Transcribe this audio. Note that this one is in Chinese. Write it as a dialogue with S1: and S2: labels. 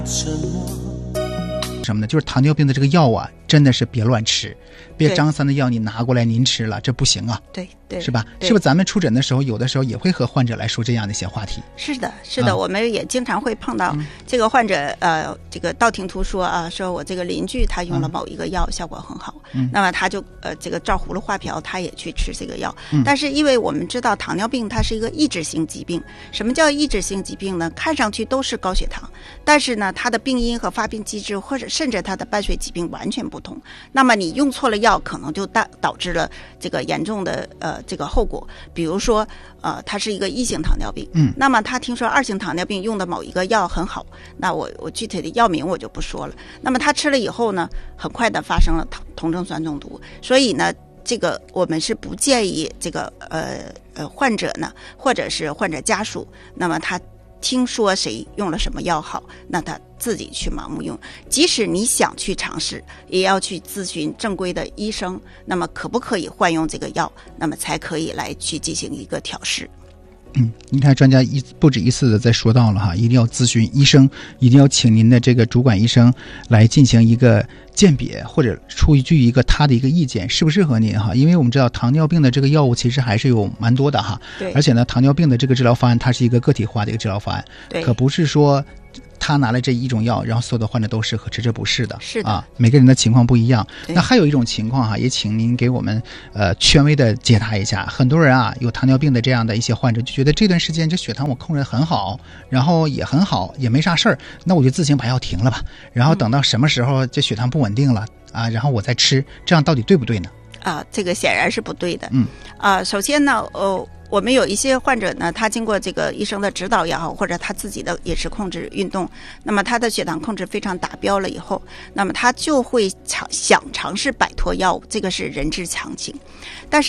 S1: 什么呢？就是糖尿病的这个药啊，真的是别乱吃，别张三的药你拿过来您吃了，这不行啊。
S2: 对对，
S1: 是吧？是不是咱们出诊的时候，有的时候也会和患者来说这样的一些话题？
S2: 是的，是的，我们也经常会碰到这个患者，这个道听途说啊，说我这个邻居他用了某一个药，效果很好，那么他就这个照葫芦画瓢，他也去吃这个药。但是因为我们知道糖尿病它是一个抑制性疾病，什么叫抑制性疾病呢？看上去都是高血糖，但是呢，它的病因和发病机制，或者甚至它的伴随疾病完全不同。那么你用错了药，可能就导致了这个严重的这个后果。比如说他是一个1型糖尿病，那么他听说2型糖尿病用的某一个药很好，那我具体的药名我就不说了。那么他吃了以后呢，很快的发生了酮症酸中毒，所以呢，这个我们是不建议这个患者呢，或者是患者家属，那么他听说谁用了什么药好，那他自己去盲目用。即使你想去尝试，也要去咨询正规的医生，那么可不可以换用这个药，那么才可以来去进行一个调试。
S1: 您看专家不止一次的在说到了哈，一定要咨询医生，一定要请您的这个主管医生来进行一个鉴别，或者出一个他的一个意见，适不适合您哈？因为我们知道糖尿病的这个药物其实还是有蛮多的哈，
S2: 对，
S1: 而且呢，糖尿病的这个治疗方案它是一个个体化的一个治疗方案，
S2: 对，
S1: 可不是说他拿了这一种药，然后所有的患者都适合吃，这不是的，
S2: 是的
S1: 啊，每个人的情况不一样。那还有一种情况哈，也请您给我们权威的解答一下。很多人啊有糖尿病的这样的一些患者，就觉得这段时间这血糖我控制很好，然后也很好，也没啥事儿，那我就自行把药停了吧，然后等到什么时候这血糖不稳定了啊，然后我再吃，这样到底对不对呢？
S2: 这个显然是不对的。首先呢，我们有一些患者呢，他经过这个医生的指导也好，或者他自己的饮食控制、运动，那么他的血糖控制非常达标了以后，那么他就会想尝试摆脱药物，这个是人之常情。但是